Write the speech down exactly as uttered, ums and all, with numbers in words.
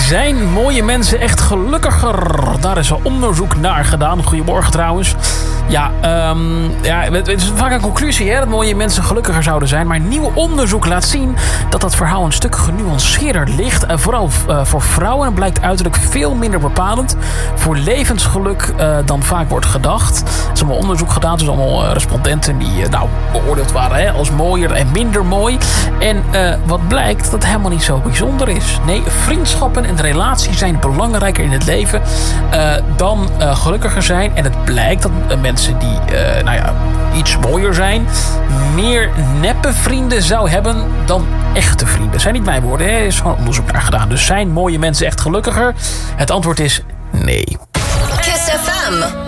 Zijn mooie mensen echt gelukkiger? Daar is al onderzoek naar gedaan. Goedemorgen trouwens. Ja, um, ja, het is vaak een conclusie hè, dat mooie mensen gelukkiger zouden zijn. Maar nieuw onderzoek laat zien dat dat verhaal een stuk genuanceerder ligt. En vooral uh, voor vrouwen blijkt uiterlijk veel minder bepalend voor levensgeluk uh, dan vaak wordt gedacht. Er is allemaal onderzoek gedaan. Dus allemaal uh, respondenten die uh, nou, beoordeeld waren hè, als mooier en minder mooi. En uh, wat blijkt dat het helemaal niet zo bijzonder is. Nee, vriendschappen en relaties zijn belangrijker in het leven uh, dan uh, gelukkiger zijn. En het blijkt dat uh, mensen die uh, nou ja, iets mooier zijn, meer neppe vrienden zou hebben dan echte vrienden. Zijn niet mijn woorden, hè? Er is gewoon onderzoek naar gedaan. Dus zijn mooie mensen echt gelukkiger? Het antwoord is nee. Kiss F M.